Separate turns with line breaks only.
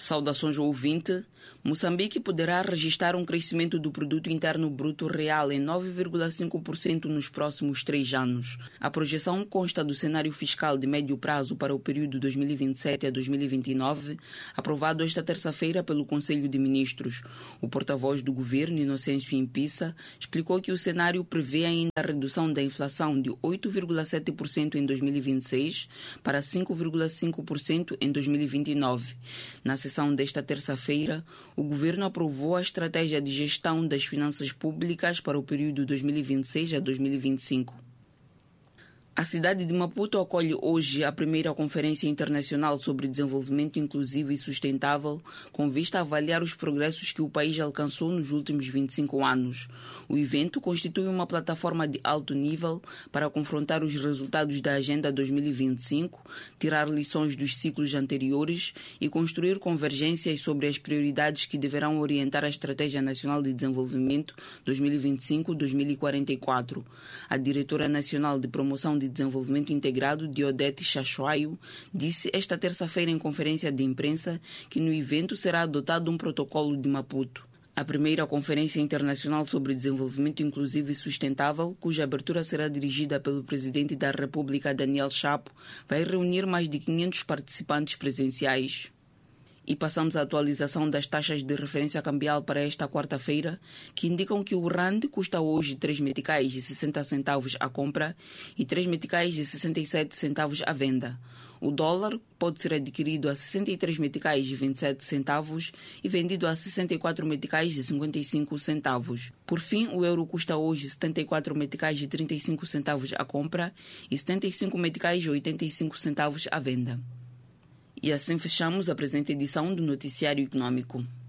Saudações ao ouvinte. Moçambique poderá registrar um crescimento do produto interno bruto real em 9,5% nos próximos 3 anos. A projeção consta do cenário fiscal de médio prazo para o período 2027 a 2029, aprovado esta terça-feira pelo Conselho de Ministros. O porta-voz do governo, Inocêncio Impissa, explicou que o cenário prevê ainda a redução da inflação de 8,7% em 2026 para 5,5% em 2029. Na sessão desta terça-feira, o governo aprovou a estratégia de gestão das finanças públicas para o período 2026 a 2025. A cidade de Maputo acolhe hoje a primeira Conferência Internacional sobre Desenvolvimento Inclusivo e Sustentável, com vista a avaliar os progressos que o país alcançou nos últimos 25 anos. O evento constitui uma plataforma de alto nível para confrontar os resultados da Agenda 2025, tirar lições dos ciclos anteriores e construir convergências sobre as prioridades que deverão orientar a Estratégia Nacional de Desenvolvimento 2025-2044. A diretora nacional de Promoção de Desenvolvimento Integrado, Diodete Chachoaio, disse esta terça-feira em conferência de imprensa que no evento será adotado um protocolo de Maputo. A primeira Conferência Internacional sobre Desenvolvimento Inclusivo e Sustentável, cuja abertura será dirigida pelo Presidente da República, Daniel Chapo, vai reunir mais de 500 participantes presenciais. E passamos à atualização das taxas de referência cambial para esta quarta-feira, que indicam que o rand custa hoje 3 meticais e 60 centavos à compra e 3 meticais e 67 centavos à venda. O dólar pode ser adquirido a 63 meticais e 27 centavos e vendido a 64 meticais e 55 centavos. Por fim, o euro custa hoje 74 meticais e 35 centavos à compra e 75 meticais e 85 centavos à venda. E assim fechamos a presente edição do Noticiário Econômico.